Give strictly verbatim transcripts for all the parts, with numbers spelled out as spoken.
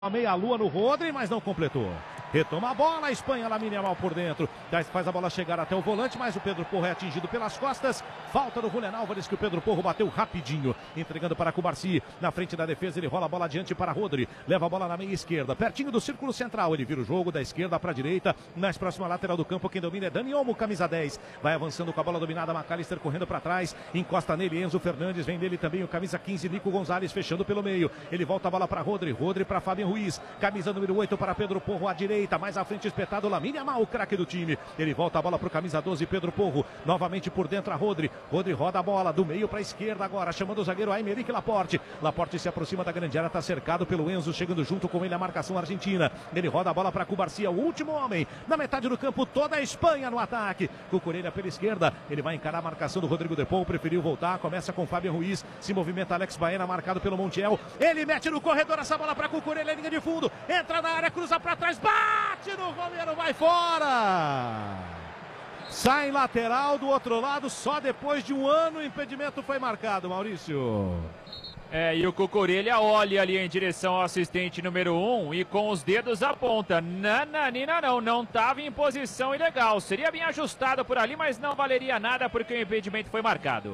A meia-lua no Rodri, mas não completou. Retoma a bola, a Espanha, Lamine Yamal por dentro. Faz a bola chegar até o volante, mas o Pedro Porro é atingido pelas costas. Falta do Julián Álvares, que o Pedro Porro bateu rapidinho. Entregando para Cubarsí. Na frente da defesa, ele rola a bola adiante para Rodri. Leva a bola na meia esquerda, pertinho do círculo central. Ele vira o jogo da esquerda para a direita. Mais próxima lateral do campo, quem domina é Dani Olmo, camisa dez. Vai avançando com a bola dominada, McAllister correndo para trás. Encosta nele, Enzo Fernandes. Vem dele também o camisa quinze, Nico Gonzalez, fechando pelo meio. Ele volta a bola para Rodri. Rodri para Fabian Ruiz. Camisa número oito para Pedro Porro à direita. Mais à frente espetado, Lamine Yamal, o craque do time. Ele volta a bola para o camisa doze, Pedro Porro. Novamente por dentro a Rodri. Rodri roda a bola do meio para a esquerda agora, chamando o zagueiro Aymeric Laporte. Laporte se aproxima da grande área, está cercado pelo Enzo, chegando junto com ele a marcação argentina. Ele roda a bola para Cubarsí, o último homem. Na metade do campo, toda a Espanha no ataque. Cucurella pela esquerda. Ele vai encarar a marcação do Rodrigo De Paul, preferiu voltar. Começa com Fabian Ruiz. Se movimenta Alex Baena, marcado pelo Montiel. Ele mete no corredor essa bola para Cucurella, linha de fundo. Entra na área, cruza para trás, bate no Romero, vai fora! Sai lateral do outro lado, só depois de um ano o impedimento foi marcado, Maurício. É, e o Cucurella olha ali em direção ao assistente número um e com os dedos aponta. Nananina não, não estava em posição ilegal. Seria bem ajustado por ali, mas não valeria nada porque o impedimento foi marcado.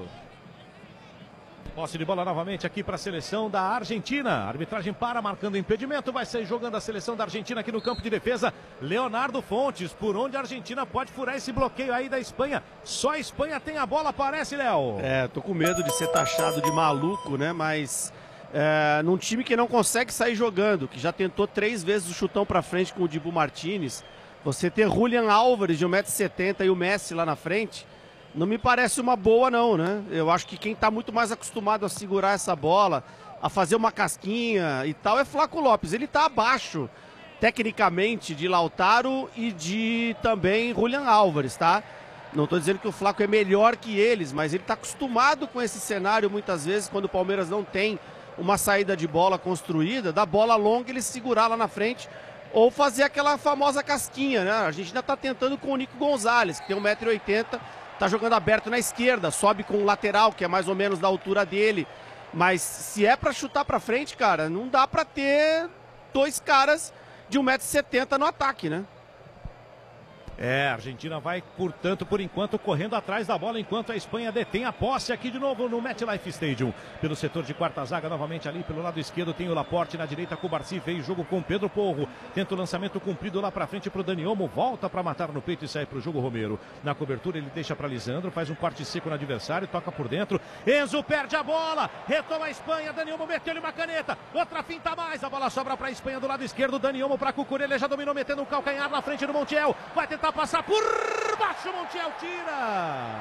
Posse de bola novamente aqui para a seleção da Argentina. A arbitragem para, marcando impedimento. Vai sair jogando a seleção da Argentina aqui no campo de defesa. Leonardo Fontes, por onde a Argentina pode furar esse bloqueio aí da Espanha. Só a Espanha tem a bola, parece, Léo. É, tô com medo de ser taxado de maluco, né? Mas é, num time que não consegue sair jogando, que já tentou três vezes o chutão para frente com o Dibu Martínez, você ter Julián Álvares de um metro e setenta e o Messi lá na frente, não me parece uma boa não, né? Eu acho que quem tá muito mais acostumado a segurar essa bola, a fazer uma casquinha e tal, é Flaco Lopes. Ele tá abaixo, tecnicamente, de Lautaro e de também Julián Álvares, tá? Não tô dizendo que o Flaco é melhor que eles, mas ele tá acostumado com esse cenário muitas vezes, quando o Palmeiras não tem uma saída de bola construída, da bola longa ele segurar lá na frente, ou fazer aquela famosa casquinha, né? A gente ainda tá tentando com o Nico Gonzalez, que tem um metro e oitenta, tá jogando aberto na esquerda, sobe com o lateral, que é mais ou menos da altura dele. Mas se é pra chutar pra frente, cara, não dá pra ter dois caras de um metro e setenta no ataque, né? É, a Argentina vai, portanto, por enquanto, correndo atrás da bola, enquanto a Espanha detém a posse aqui de novo no MetLife Stadium. Pelo setor de quarta zaga, novamente ali pelo lado esquerdo tem o Laporte, na direita Cubarsí, veio o jogo com Pedro Porro. Tenta o lançamento comprido lá pra frente pro Dani Olmo, volta pra matar no peito e sai pro jogo Romero. Na cobertura ele deixa pra Lisandro, faz um corte seco no adversário, toca por dentro. Enzo perde a bola, retoma a Espanha, Dani Olmo meteu-lhe uma caneta, outra finta mais, a bola sobra pra Espanha do lado esquerdo, Dani Olmo pra Cucurella, já dominou metendo um calcanhar na frente do Montiel, vai tentar passar por baixo, Montiel tira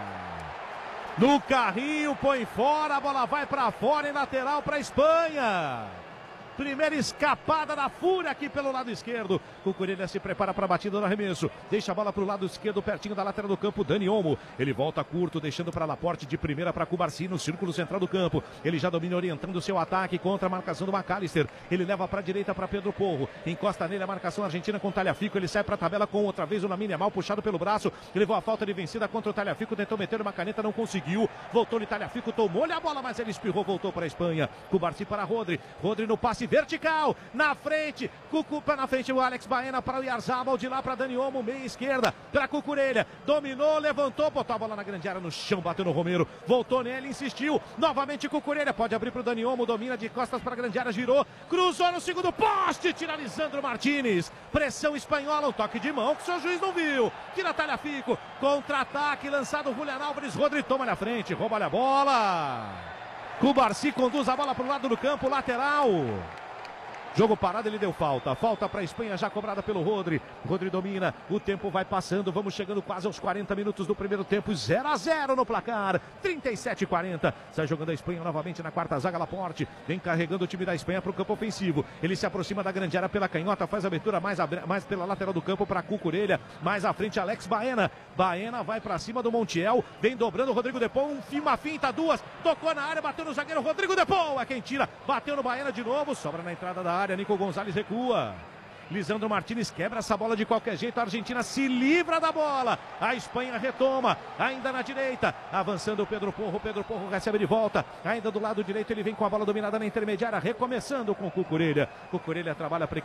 no carrinho, põe fora, a bola vai para fora em lateral para Espanha. Primeira escapada da fúria aqui pelo lado esquerdo. Cucurella se prepara para a batida no arremesso. Deixa a bola para o lado esquerdo, pertinho da lateral do campo, Dani Olmo. Ele volta curto, deixando para Laporte de primeira para Cubarsí no círculo central do campo. Ele já domina orientando o seu ataque contra a marcação do McAllister. Ele leva para a direita para Pedro Porro. Encosta nele a marcação argentina com o Tagliafico. Ele sai para a tabela com outra vez o Lamine Yamal puxado pelo braço. Ele levou a falta de vencida contra o Tagliafico. Tentou meter uma caneta, não conseguiu. Voltou-lhe Tagliafico, tomou-lhe a bola, mas ele espirrou, voltou para a Espanha. Cubarsí para Rodri. Rodri no passe vertical, na frente, Cucupa na frente, o Alex Baena para o Oyarzabal, de lá para Dani Olmo, meia esquerda, para Cucurella, dominou, levantou, botou a bola na grande área no chão, bateu no Romero, voltou nele, insistiu, novamente Cucurella, pode abrir para o Dani Olmo, domina de costas para a grande área, girou, cruzou no segundo poste, tira Lisandro Martínez, pressão espanhola, um toque de mão que o seu juiz não viu, tira Tagliafico, contra-ataque, lançado Julián Álvares, Rodri toma na frente, rouba-lhe a bola, Cubarsí conduz a bola para o lado do campo, lateral. Jogo parado, ele deu falta. Falta para a Espanha, já cobrada pelo Rodri. Rodri domina, o tempo vai passando. Vamos chegando quase aos quarenta minutos do primeiro tempo. zero a zero no placar. trinta e sete a quarenta. Sai jogando a Espanha novamente na quarta zaga. Laporte vem carregando o time da Espanha para o campo ofensivo. Ele se aproxima da grande área pela canhota. Faz a abertura mais, mais pela lateral do campo para Cucurella. Mais à frente, Alex Baena. Baena vai para cima do Montiel. Vem dobrando o Rodrigo De Paul. Uma finta, duas. Tocou na área, bateu no zagueiro. Rodrigo De Paul é quem tira. Bateu no Baena de novo. Sobra na entrada da área. Nico Gonzalez recua. Lisandro Martínez quebra essa bola de qualquer jeito. A Argentina se livra da bola. A Espanha retoma. Ainda na direita. Avançando o Pedro Porro. Pedro Porro recebe de volta. Ainda do lado direito ele vem com a bola dominada na intermediária. Recomeçando com o Cucurella. Cucurella trabalha para